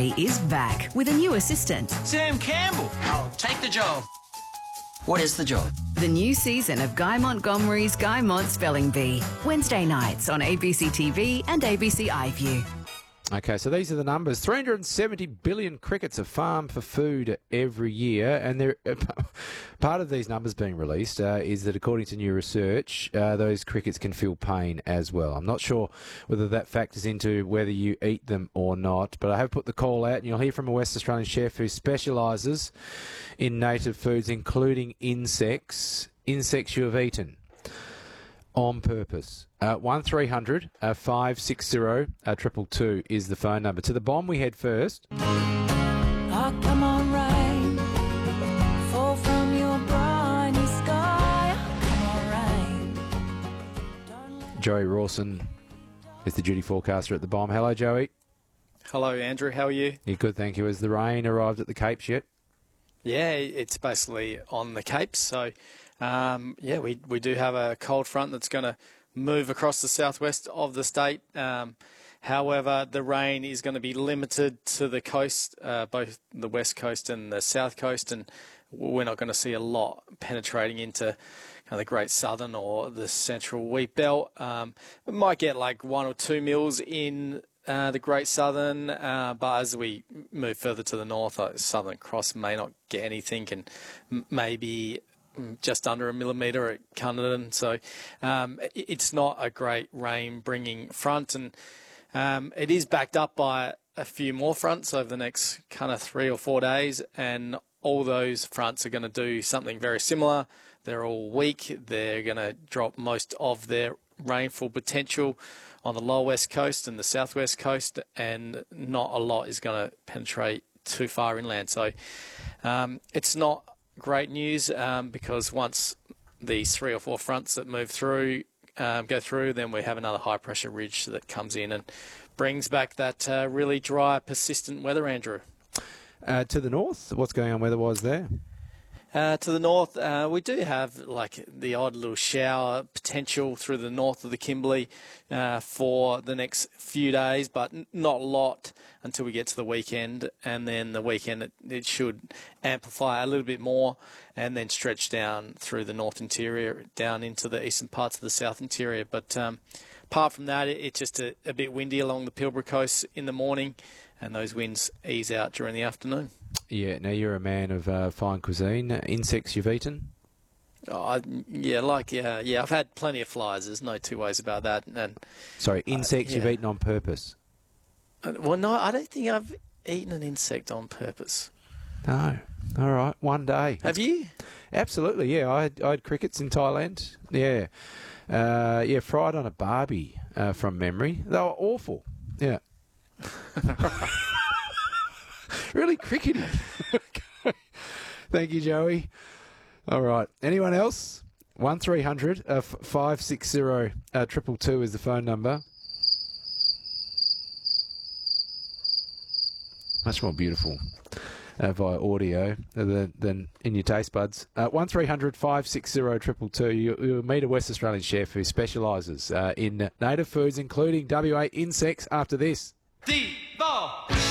Montgomery is back with a new assistant. Sam Campbell. I'll take the job. What is the job? The new season of Guy Montgomery's Guy Mont Spelling Bee. Wednesday nights on ABC TV and ABC iView. Okay, so these are the numbers. 370 billion crickets are farmed for food every year, and part of these numbers being released is that according to new research, those crickets can feel pain as well. I'm not sure whether that factors into whether you eat them or not, but I have put the call out, and you'll hear from a West Australian chef who specialises in native foods, including insects you have eaten on purpose. 1300 560 222 is the phone number. To the bomb we head first. Oh, come on, rain, fall from your briny sky. Oh, come on, rain. Joey Rawson is the duty forecaster at the bomb. Hello, Joey. Hello, Andrew. How are you? Yeah, good, thank you. Has the rain arrived at the Capes yet? Yeah, it's basically on the Capes. So, we do have a cold front that's going to move across the southwest of the state. However, the rain is going to be limited to the coast, both the west coast and the south coast, and we're not going to see a lot penetrating into kind of the Great Southern or the Central Wheat Belt. We might get like 1 or 2 mils in the Great Southern, but as we move further to the north, Southern Cross may not get anything, and maybe just under a millimetre at Cunnaden. So it's not a great rain-bringing front, and it is backed up by a few more fronts over the next kind of 3 or 4 days, and all those fronts are going to do something very similar. They're all weak. They're going to drop most of their rainfall potential on the lower west coast and the southwest coast, and not a lot is going to penetrate too far inland. So it's not great news because once these 3 or 4 fronts that move through go through, then we have another high pressure ridge that comes in and brings back that really dry, persistent weather, Andrew. To the north, what's going on weather-wise there? To the north, we do have like the odd little shower potential through the north of the Kimberley for the next few days, but not a lot until we get to the weekend. And then the weekend, it should amplify a little bit more and then stretch down through the north interior, down into the eastern parts of the south interior. But apart from that, it's just a bit windy along the Pilbara coast in the morning, and those winds ease out during the afternoon. Yeah, now you're a man of fine cuisine. Insects you've eaten? I've had plenty of flies. There's no two ways about that. And sorry, insects you've eaten on purpose? Well, no, I don't think I've eaten an insect on purpose. No. All right, one day. Have you? Absolutely, yeah. I had crickets in Thailand. Yeah. Fried on a barbie from memory. They were awful. Yeah. Really crickety. Thank you, Joey. All right. Anyone else? 1300 560 222 is the phone number. Much more beautiful via audio than in your taste buds. 1300 560 222. You'll meet a West Australian chef who specialises in native foods, including WA insects, after this. D4.